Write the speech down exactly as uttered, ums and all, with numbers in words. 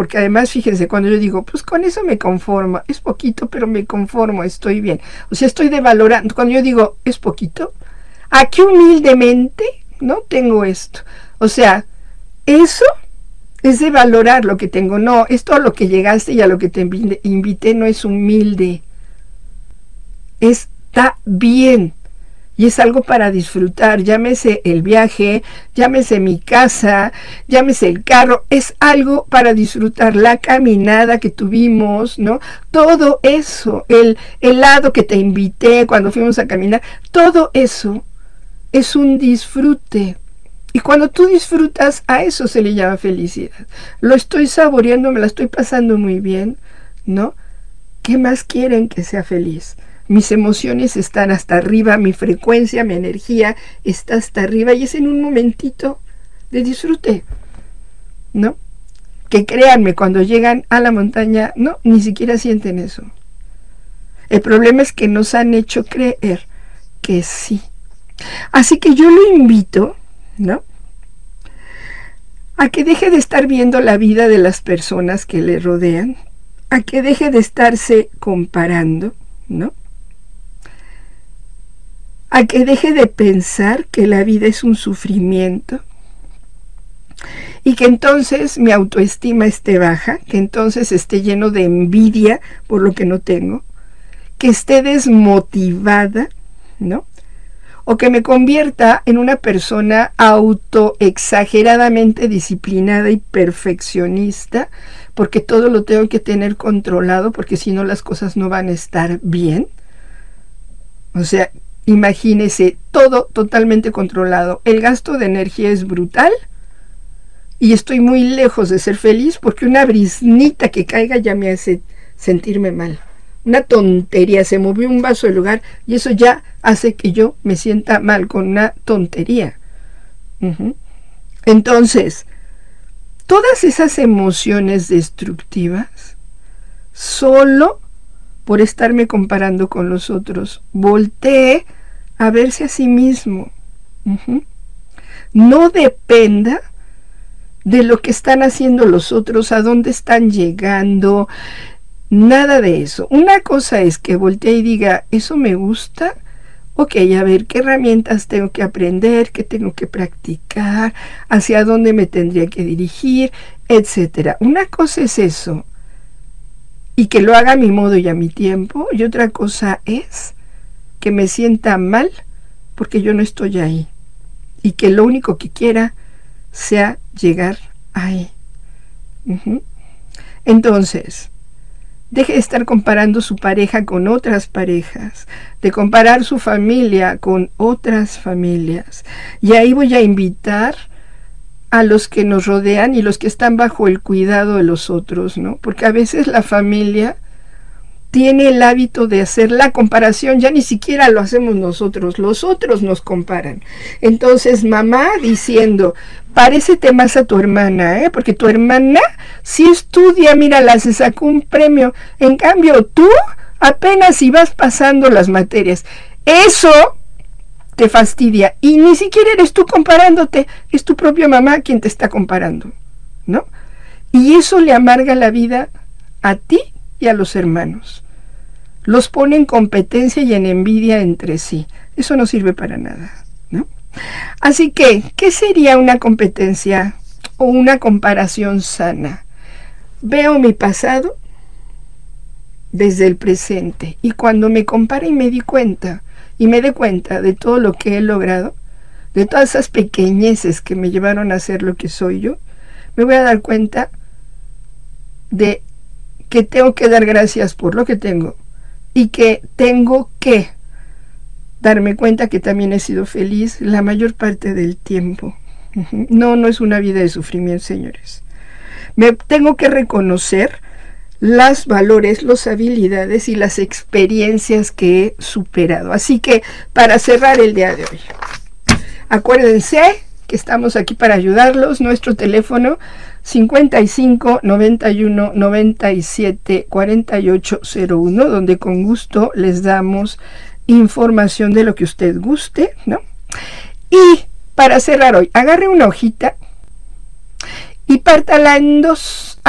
porque además, fíjense, cuando yo digo, pues con eso me conformo, es poquito, pero me conformo, estoy bien. O sea, estoy devalorando. Cuando yo digo, es poquito, aquí humildemente, ¿no? Tengo esto. O sea, eso es de valorar lo que tengo. No, esto a lo que llegaste y a lo que te invité no es humilde. Está bien. Y es algo para disfrutar, llámese el viaje, llámese mi casa, llámese el carro, es algo para disfrutar, la caminada que tuvimos, ¿no? Todo eso, el helado que te invité cuando fuimos a caminar, todo eso es un disfrute. Y cuando tú disfrutas, a eso se le llama felicidad. Lo estoy saboreando, me la estoy pasando muy bien, ¿no? ¿Qué más quieren que sea feliz? Mis emociones están hasta arriba, mi frecuencia, mi energía está hasta arriba y es en un momentito de disfrute, ¿no? Que créanme, cuando llegan a la montaña, no, ni siquiera sienten eso. El problema es que nos han hecho creer que sí. Así que yo lo invito, ¿no?, a que deje de estar viendo la vida de las personas que le rodean, a que deje de estarse comparando, ¿no?, a que deje de pensar que la vida es un sufrimiento y que entonces mi autoestima esté baja, que entonces esté lleno de envidia por lo que no tengo, que esté desmotivada, ¿no? O que me convierta en una persona autoexageradamente disciplinada y perfeccionista, porque todo lo tengo que tener controlado, porque si no las cosas no van a estar bien. O sea, imagínese, todo totalmente controlado. El gasto de energía es brutal y estoy muy lejos de ser feliz porque una briznita que caiga ya me hace sentirme mal. Una tontería, se movió un vaso del lugar y eso ya hace que yo me sienta mal con una tontería. Uh-huh. Entonces, todas esas emociones destructivas, solo por estarme comparando con los otros, voltee a verse a sí mismo. Uh-huh. No dependa de lo que están haciendo los otros, a dónde están llegando, nada de eso. Una cosa es que voltee y diga, ¿eso me gusta? Ok, a ver, ¿qué herramientas tengo que aprender? ¿Qué tengo que practicar? ¿Hacia dónde me tendría que dirigir? Etcétera. Una cosa es eso, y que lo haga a mi modo y a mi tiempo, y otra cosa es que me sienta mal porque yo no estoy ahí, y que lo único que quiera sea llegar ahí. Uh-huh. Entonces, deje de estar comparando su pareja con otras parejas, de comparar su familia con otras familias. Y ahí voy a invitar a los que nos rodean y los que están bajo el cuidado de los otros, ¿no? Porque a veces la familia tiene el hábito de hacer la comparación, ya ni siquiera lo hacemos nosotros, los otros nos comparan. Entonces, mamá diciendo, parécete más a tu hermana, ¿eh? Porque tu hermana sí estudia, mírala, se sacó un premio. En cambio, tú apenas si vas pasando las materias. Eso te fastidia. Y ni siquiera eres tú comparándote, es tu propia mamá quien te está comparando, ¿no? Y eso le amarga la vida a ti y a los hermanos. Los pone en competencia y en envidia entre sí. Eso no sirve para nada, ¿no? Así que, ¿qué sería una competencia o una comparación sana? Veo mi pasado desde el presente y cuando me compare y me di cuenta y me dé cuenta de todo lo que he logrado, de todas esas pequeñeces que me llevaron a ser lo que soy yo, me voy a dar cuenta de que tengo que dar gracias por lo que tengo y que tengo que darme cuenta que también he sido feliz la mayor parte del tiempo. No, no es una vida de sufrimiento, señores. Me tengo que reconocer los valores, las habilidades y las experiencias que he superado. Así que, para cerrar el día de hoy, acuérdense que estamos aquí para ayudarlos. Nuestro teléfono cincuenta y cinco, noventa y uno, noventa y siete, cuarenta y ocho cero uno, donde con gusto les damos información de lo que usted guste, ¿no? Y para cerrar hoy, agarre una hojita y pártala en dos.